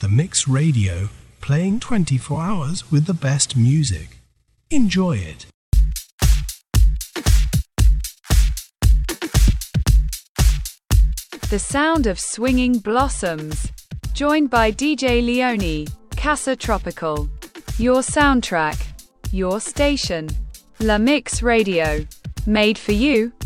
The Mix Radio, playing 24 hours with the best music. Enjoy it. The sound of swinging blossoms. Joined by DJ Leone, Casa Tropical. Your soundtrack. Your station. La Mix Radio. Made for you,